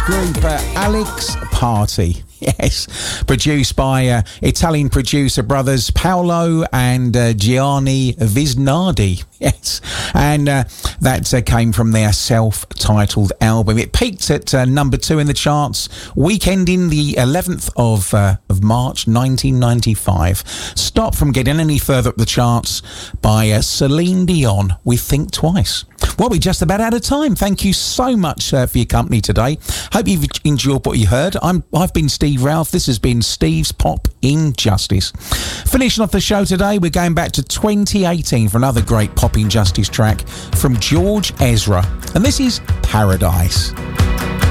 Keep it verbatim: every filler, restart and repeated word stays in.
group uh, Alex Party. Yes, produced by uh, Italian producer brothers Paolo and uh, Gianni Visnardi. Yes, and uh, that uh, came from their self-titled album. It peaked at uh, number two in the charts, weekend in the eleventh of uh, of March nineteen ninety-five. Stopped from getting any further up the charts by uh, Celine Dion with Think Twice. Well, we're just about out of time. Thank you so much uh, for your company today. Hope you've enjoyed what you heard. I'm, I've been Steve Ralph. This has been Steve's Pop Injustice. Finishing off the show today, we're going back to twenty eighteen for another great Pop Injustice track from George Ezra. And this is Paradise.